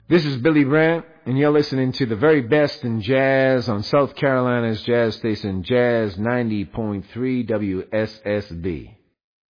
This is Billy Brandt, and you're listening to the very best in jazz on South Carolina's jazz station, Jazz 90.3 WSSB.